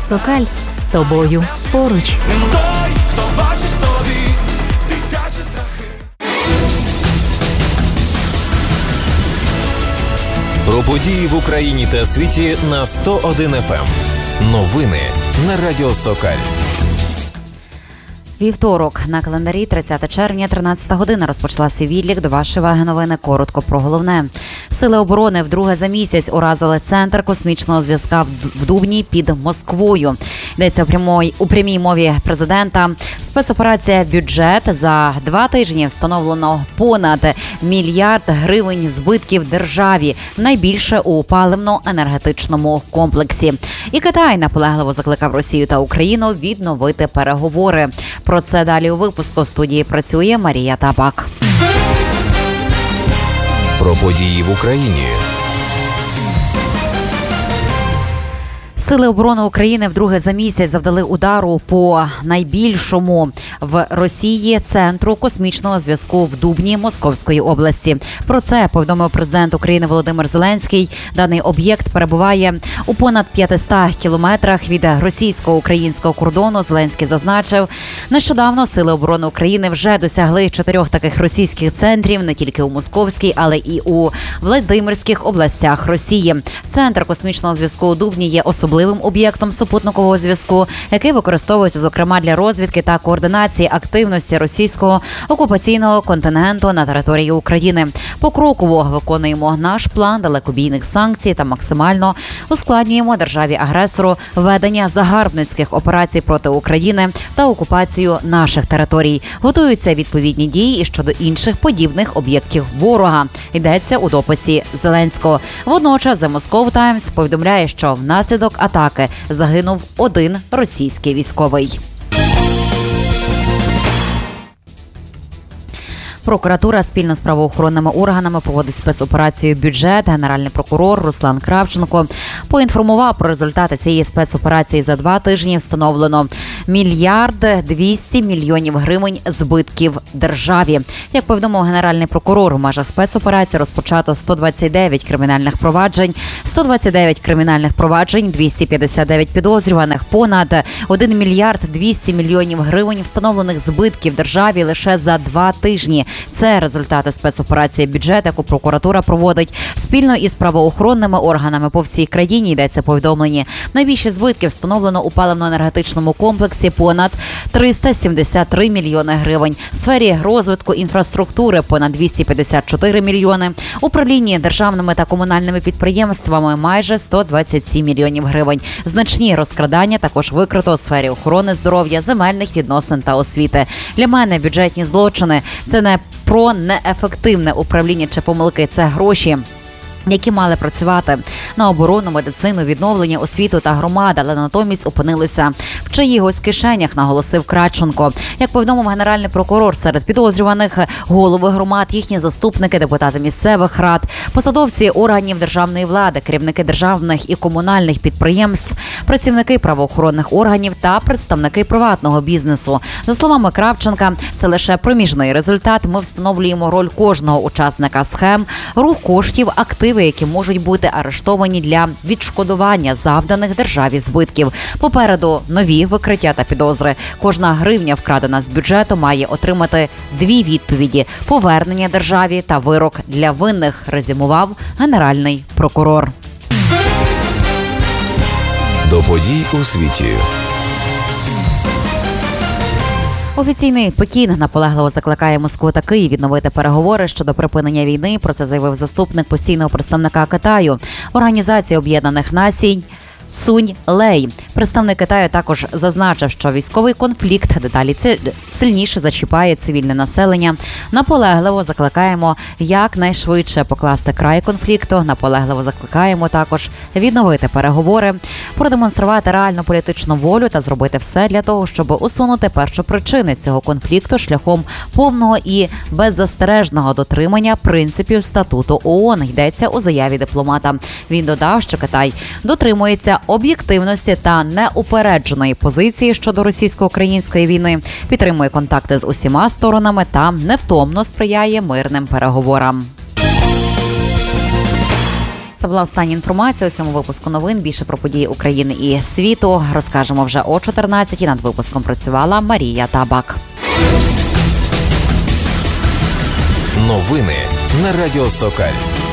Сокаль з тобою поруч. Той, хто бачить тобі дитячі страхи. Про події в Україні та світі на 101 FM. Новини на Радіо Сокаль. Вівторок. На календарі 30 червня, 13 година. Розпочалася відлік до вашої уваги новини. Коротко про головне. Сили оборони вдруге за місяць уразили центр космічного зв'язка в Дубні під Москвою. Йдеться у прямій мові президента. Спецоперація «Бюджет». За 2 тижні встановлено понад 1 мільярд гривень збитків державі. Найбільше у паливно-енергетичному комплексі. І Китай наполегливо закликав Росію та Україну відновити переговори. Про це далі у випуску. В студії працює Марія Табак. Про події в Україні. Сили оборони України вдруге за місяць завдали удару по найбільшому в Росії центру космічного зв'язку в Дубні Московської області. Про це повідомив президент України Володимир Зеленський. Даний об'єкт перебуває у понад 500 кілометрах від російсько-українського кордону. Зеленський зазначив, нещодавно Сили оборони України вже досягли 4 таких російських центрів, не тільки у Московській, але і у Владимирських областях Росії. Центр космічного зв'язку у Дубні є особливим об'єктом супутникового зв'язку, який використовується, зокрема, для розвідки та координації активності російського окупаційного контингенту на території України. Покроково виконуємо наш план далекобійних санкцій та максимально ускладнюємо державі-агресору ведення загарбницьких операцій проти України та окупацію наших територій. Готуються відповідні дії і щодо інших подібних об'єктів ворога. Йдеться у дописі Зеленського. Водночас The Moscow Times повідомляє, що внаслідок атаки загинув 1 російський військовий. Прокуратура спільно з правоохоронними органами проводить спецоперацію «Бюджет». Генеральний прокурор Руслан Кравченко поінформував про результати цієї спецоперації. За 2 тижні встановлено 1 мільярд 200 мільйонів гривень збитків державі. Як повідомив генеральний прокурор, у межах спецоперації розпочато 129 кримінальних проваджень, 259 підозрюваних, понад 1 мільярд 200 мільйонів гривень встановлених збитків державі лише за 2 тижні. Це результати спецоперації «Бюджет», яку прокуратура проводить спільно із правоохоронними органами по всій країні. Йдеться повідомлені. Найбільші збитки встановлено у паливно-енергетичному комплексі – понад 373 мільйони гривень. В сфері розвитку інфраструктури – понад 254 мільйони. Управлінні державними та комунальними підприємствами – майже 127 мільйонів гривень. Значні розкрадання також викрито у сфері охорони здоров'я, земельних відносин та освіти. Для мене бюджетні злочини – це не про неефективне управління чи помилки, це гроші, які мали працювати на оборону, медицину, відновлення, освіту та громади, але натомість опинилися в чиїгось кишенях, наголосив Кравченко. Як повідомив генеральний прокурор, серед підозрюваних голови громад, їхні заступники, депутати місцевих рад, посадовці органів державної влади, керівники державних і комунальних підприємств, працівники правоохоронних органів та представники приватного бізнесу. За словами Кравченка, це лише проміжний результат. Ми встановлюємо роль кожного учасника схем, рух коштів, активів, які можуть бути арештовані для відшкодування завданих державі збитків. Попереду нові викриття та підозри. Кожна гривня, вкрадена з бюджету, має отримати 2 відповіді – повернення державі та вирок для винних, резюмував генеральний прокурор. До подій у світі. Офіційний Пекін наполегливо закликає Москву та Київ відновити переговори щодо припинення війни. Про це заявив заступник постійного представника Китаю Організації Об'єднаних Націй Сунь Лей. Представник Китаю також зазначив, що військовий конфлікт дедалі сильніше зачіпає цивільне населення. Наполегливо закликаємо якнайшвидше покласти край конфлікту. Наполегливо закликаємо також відновити переговори, продемонструвати реальну політичну волю та зробити все для того, щоб усунути першопричини цього конфлікту шляхом повного і беззастережного дотримання принципів статуту ООН, йдеться у заяві дипломата. Він додав, що Китай дотримується об'єктивності та неупередженої позиції щодо російсько-української війни, підтримує контакти з усіма сторонами та невтомно сприяє мирним переговорам. Це була остання інформація у цьому випуску новин. Більше про події України і світу розкажемо вже о 14-й. Над випуском працювала Марія Табак. Новини на Радіо Сокаль.